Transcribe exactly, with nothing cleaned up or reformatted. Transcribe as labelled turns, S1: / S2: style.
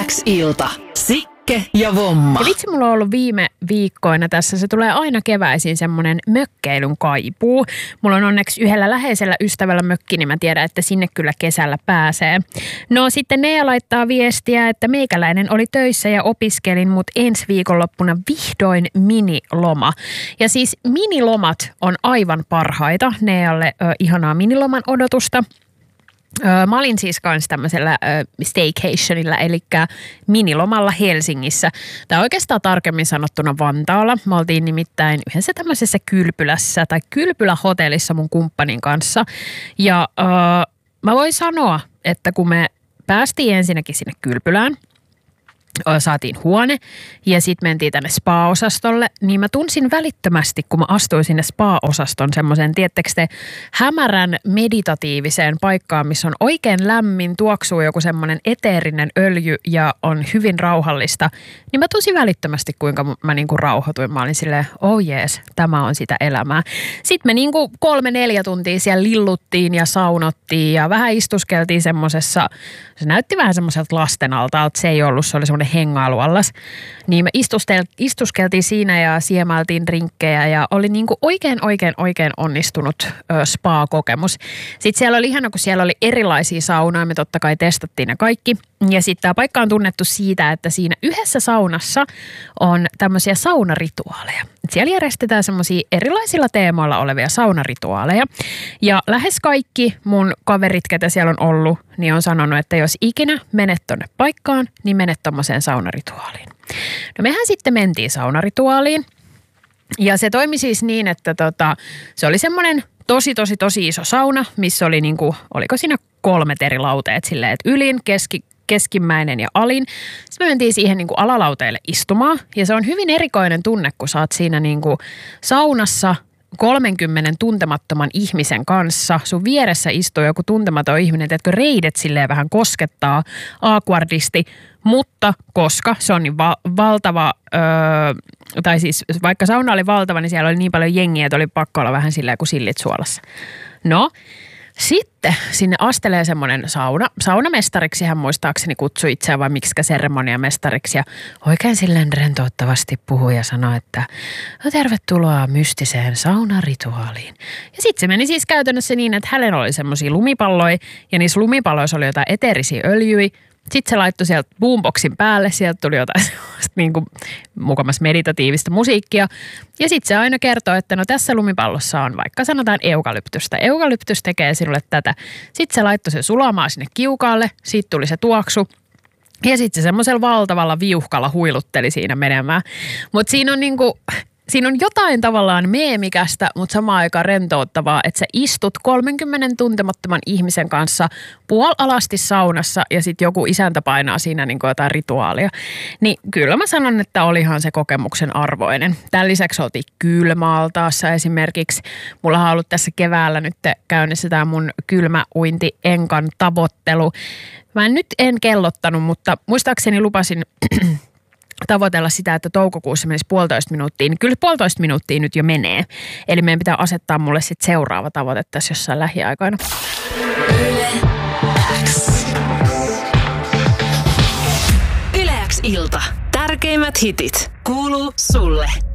S1: X-ilta. Sikke ja Vomma.
S2: Ja vitsi, mulla on ollut viime viikkoina tässä. Se tulee aina keväisin semmoinen mökkeilyn kaipuu. Mulla on onneksi yhdellä läheisellä ystävällä mökki, niin mä tiedän, että sinne kyllä kesällä pääsee. No sitten Nea laittaa viestiä, että meikäläinen oli töissä ja opiskelin, mutta ensi viikonloppuna vihdoin miniloma. Ja siis minilomat on aivan parhaita. Nealle ö, ihanaa miniloman odotusta. Mä olin siis kanssa tämmöisellä staycationilla, eli minilomalla Helsingissä. Tai oikeastaan tarkemmin sanottuna Vantaalla. Me oltiin nimittäin yhdessä tämmöisessä kylpylässä tai kylpylähotellissa mun kumppanin kanssa. Ja äh, mä voin sanoa, että kun me päästiin ensinnäkin sinne kylpylään, saatiin huone ja sitten mentiin tänne spa-osastolle, niin mä tunsin välittömästi, kun mä astuin sinne spa-osaston semmoisen, tiedättekö te, hämärän meditatiiviseen paikkaan, missä on oikein lämmin, tuoksuu joku semmoinen eteerinen öljy ja on hyvin rauhallista, niin mä tunsin välittömästi, kuinka mä niinku rauhoituin. Mä olin silleen, oh jees, tämä on sitä elämää. Sitten me niinku kolme, neljä tuntia siellä lilluttiin ja saunottiin ja vähän istuskeltiin semmoisessa, se näytti vähän semmoiselta lastenaltaalta, se ei ollut, se oli semmoinen hengailuallas, niin me istustel, istuskeltiin siinä ja siemailtiin drinkkejä ja oli niinku oikein, oikein, oikein onnistunut ö, spa-kokemus. Sitten siellä oli ihana, kun siellä oli erilaisia saunoja, me totta kai testattiin ne kaikki. Ja sitten tämä paikka on tunnettu siitä, että siinä yhdessä saunassa on tämmöisiä saunarituaaleja. Siellä järjestetään semmoisia erilaisilla teemoilla olevia saunarituaaleja. Ja lähes kaikki mun kaverit, ketä siellä on ollut, niin on sanonut, että jos ikinä menet tonne paikkaan, niin menet tommoseen saunarituaaliin. No mehän sitten mentiin saunarituaaliin. Ja se toimi siis niin, että tota, se oli semmoinen tosi, tosi, tosi iso sauna, missä oli niinku, oliko siinä kolmet eri lauteet silleen, että ylin, keski, keskimmäinen ja alin. Sitten me mentiin siihen niin kuin alalauteille istumaan ja se on hyvin erikoinen tunne, kun sä oot siinä niin kuin saunassa kolmenkymmenen tuntemattoman ihmisen kanssa. Sun vieressä istuu joku tuntematon ihminen, teetkö reidet silleen vähän koskettaa awkwardisti, mutta koska se on niin va- valtava, öö, tai siis vaikka sauna oli valtava, niin siellä oli niin paljon jengiä, että oli pakko olla vähän silleen kuin sillit suolassa. No, sitten sinne astelee semmoinen sauna. Saunamestariksi hän muistaakseni kutsui itseään vai miksikä seremoniamestariksi. Ja oikein silleen rentouttavasti puhui ja sanoi, että no tervetuloa mystiseen saunarituaaliin. Ja sitten se meni siis käytännössä niin, että hänellä oli semmoisia lumipalloja ja niissä lumipalloissa oli jotain eteerisiä öljyjä. Sitten se laittoi sieltä boomboxin päälle, sieltä tuli jotain niin kuin mukamas meditatiivista musiikkia. Ja sitten se aina kertoo, että no tässä lumipallossa on vaikka sanotaan eukalyptystä. Eukalyptys tekee sinulle tätä. Sitten se laittoi sen sulamaan sinne kiukaalle, siitä tuli se tuoksu. Ja sitten se semmoisella valtavalla viuhkalla huilutteli siinä menemään. Mutta siinä on niinku... Siinä on jotain tavallaan meemikästä, mutta samaan aikaan rentouttavaa, että sä istut kolmenkymmenen tuntemattoman ihmisen kanssa puolalasti saunassa ja sitten joku isäntä painaa siinä niin kuin jotain rituaalia. Niin kyllä mä sanon, että olihan se kokemuksen arvoinen. Tämän lisäksi oltiin kylmäaltaassa esimerkiksi. Mulla on ollut tässä keväällä nyt käynnissä tämä mun kylmäuinti enkan tavoittelu. Mä en nyt en kellottanut, mutta muistaakseni lupasin... tavoitella sitä, että toukokuussa menisi puolitoista minuuttia, niin kyllä puolitoista minuuttia nyt jo menee. Eli meidän pitää asettaa mulle sitten seuraava tavoite tässä jossain lähiaikoina.
S1: Yle X. Yle X ilta. Tärkeimmät hitit kuuluu sulle.